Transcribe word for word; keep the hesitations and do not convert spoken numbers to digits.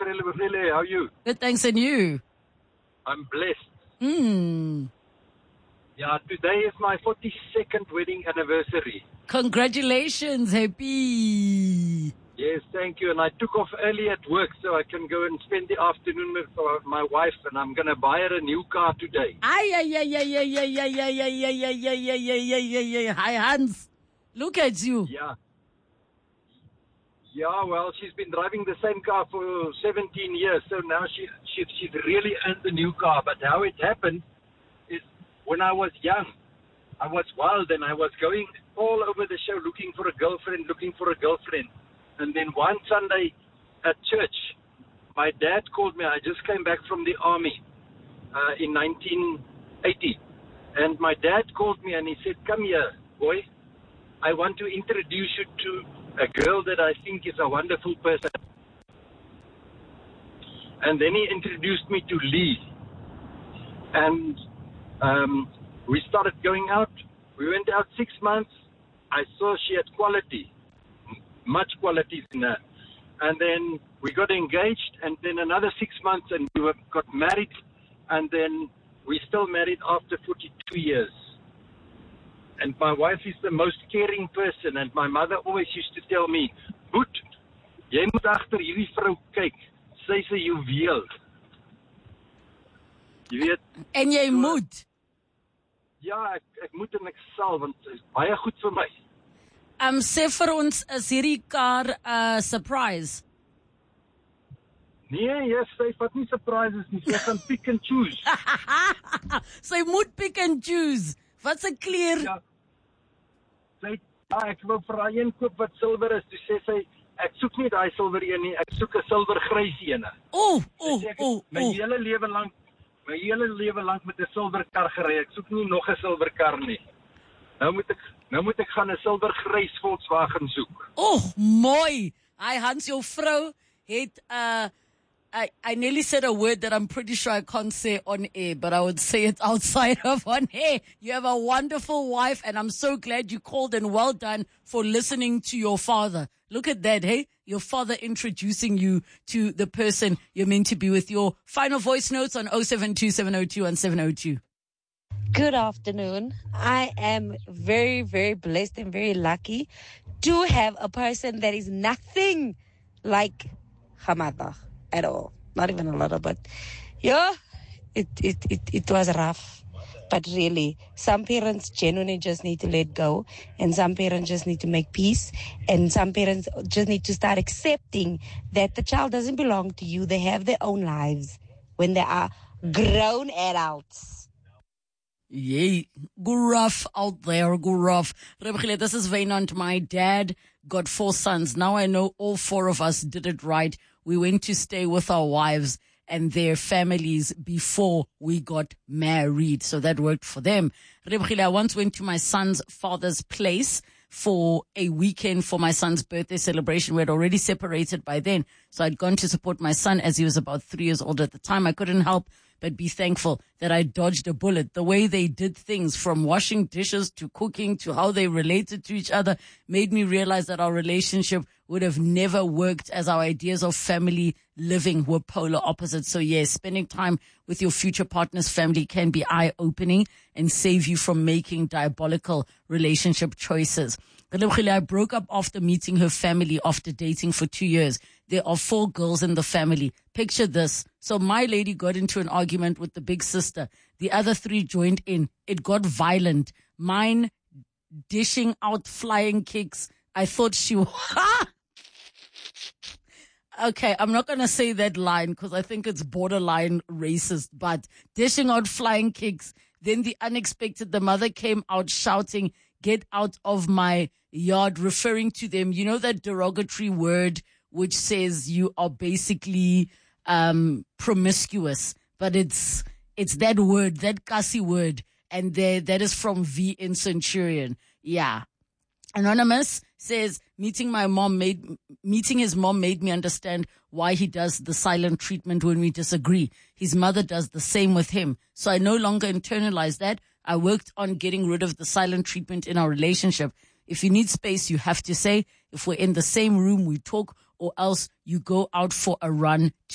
Frele Frele, how are you? Good, thanks, and you? I'm blessed. Hmm. Yeah, today is my forty-second wedding anniversary. Congratulations, happy. Yes, thank you. And I took off early at work so I can go and spend the afternoon with uh, my wife, and I'm going to buy her a new car today. Ay, ay, ay, ay, ay, ay, ay, ay, ay, ay, ay, ay, ay, ay, ay, ay, ay. Hi, Hans. Look at you. Yeah. Yeah, well, she's been driving the same car for seventeen years, so now she, she she's really earned a new car. But how it happened is when I was young, I was wild and I was going all over the show looking for a girlfriend, looking for a girlfriend. And then one Sunday at church, my dad called me. I just came back from the army uh, in nineteen eighty. And my dad called me and he said, come here, boy. I want to introduce you to a girl that I think is a wonderful person. And then he introduced me to Lee. And um, we started going out. We went out six months. I saw she had quality, much qualities in her. And then we got engaged, and then another six months, and we were, got married. And then we still married after forty-two years. And my wife is the most caring person. And my mother always used to tell me, Boet, jy moet agter hierdie vrou kyk. Sy is 'n juweel. Jy weet. En jy so, moet. Ja, ek, ek moet en ek sal, want sy is baie goed vir my. Um, sê vir ons, is hierdie kar 'n uh, surprise? Nee, yes, sy vat nie surprises nie. Sy gaan pick and choose. Sy moet pick and choose. Wat 'n kleur? Ja. Sy, ja, ek wil vir haar een koop wat silwer is. Toe sê sy, ek soek nie daai silwer een nie, ek soek 'n silwergrys een. O, o, o, my hele lewe lank, my hele lewe lank met 'n silwer kar gery. Ek soek nie nog 'n silwer kar nie. Nou moet ek nou moet ek gaan 'n silwergrys Volkswagen soek. O, mooi. Hy Hans, jou vrou het uh I, I nearly said a word that I'm pretty sure I can't say on air, but I would say it outside of on air. You have a wonderful wife, and I'm so glad you called, and well done for listening to your father. Look at that, hey? Your father introducing you to the person you're meant to be with. Your final voice notes on oh seven two, seven oh two, one seven oh two. Good afternoon. I am very, very blessed and very lucky to have a person that is nothing like Hamada. At all, not even a little bit. Yeah, it, it, it, it was rough. But really, some parents genuinely just need to let go, and some parents just need to make peace, and some parents just need to start accepting that the child doesn't belong to you. They have their own lives when they are grown adults. Yay, go rough out there, go rough. Rebekile, this is Vaynant. My dad got four sons. Now I know all four of us did it right. We went to stay with our wives and their families before we got married. So that worked for them. Rebekile, I once went to my son's father's place for a weekend for my son's birthday celebration. We had already separated by then. So I'd gone to support my son as he was about three years old at the time. I couldn't help but be thankful that I dodged a bullet. The way they did things, from washing dishes to cooking to how they related to each other, made me realize that our relationship would have never worked, as our ideas of family living were polar opposites. So yes, spending time with your future partner's family can be eye-opening and save you from making diabolical relationship choices. I broke up after meeting her family after dating for two years. There are four girls in the family. Picture this. So my lady got into an argument with the big sister. The other three joined in. It got violent. Mine dishing out flying kicks. I thought she was... Okay, I'm not going to say that line because I think it's borderline racist, but dishing out flying kicks. Then the unexpected, the mother came out shouting, "Get out of my yard," referring to them. You know that derogatory word which says you are basically um promiscuous, but it's it's that word, that kasi word, and there that is from V in Centurion. Yeah. Anonymous says, meeting my mom made, meeting his mom made me understand why he does the silent treatment when we disagree. His mother does the same with him. So I no longer internalize that. I worked on getting rid of the silent treatment in our relationship. If you need space, you have to say. If we're in the same room, we talk, or else you go out for a run